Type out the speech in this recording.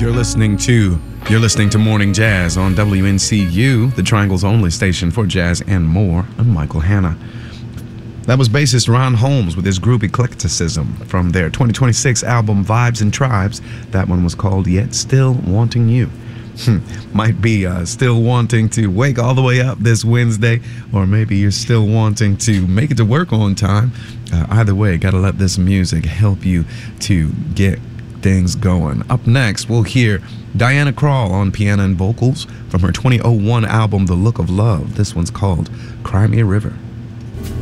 You're listening to Morning Jazz on WNCU, the Triangle's only station for jazz and more. I'm Michael Hanna. That was bassist Ron Holmes with his group Eclecticism from their 2026 album Vibes and Tribes. That one was called Yet Still Wanting You. Might be still wanting to wake all the way up this Wednesday, or maybe you're still wanting to make it to work on time. Either way, gotta let this music help you to get things going. Up next, we'll hear Diana Krall on piano and vocals from her 2001 album The Look of Love. This one's called Cry Me a River.